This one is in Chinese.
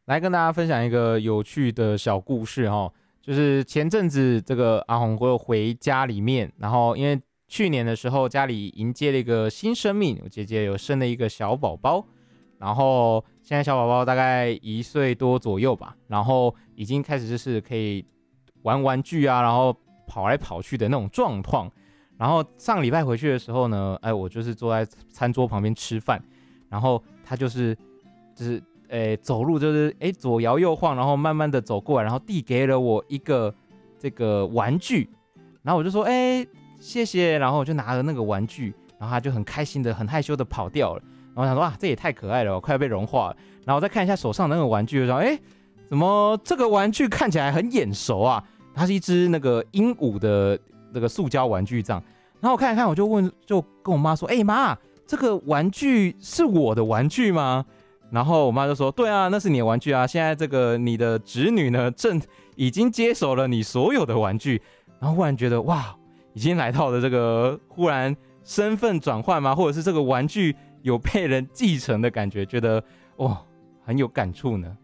来跟大家分享一个有趣的小故事哈，就是前阵子这个阿红我有回家里面，然后因为去年的时候家里迎接了一个新生命，我姐姐有生了一个小宝宝，然后现在小宝宝大概1岁多左右吧，然后已经开始就是可以玩玩具啊，然后跑来跑去的那种状况。然后上礼拜回去的时候呢，我就是坐在餐桌旁边吃饭，然后他就是走路就是左摇右晃，然后慢慢的走过来，然后递给了我一个这个玩具，然后我就说谢谢，然后我就拿了那个玩具，然后他就很开心的很害羞的跑掉了，然后我想说这也太可爱了，我快要被融化了，然后我再看一下手上的那个玩具，我想怎么这个玩具看起来很眼熟啊？它是一只那个鹦鹉的那个塑胶玩具这样，然后我看一看，我就跟我妈说，妈，这个玩具是我的玩具吗？然后我妈就说，对啊，那是你的玩具啊，现在这个你的侄女呢，已经接手了你所有的玩具，然后忽然觉得哇，已经来到了这个忽然身份转换吗？或者是这个玩具有被人继承的感觉，觉得很有感触呢。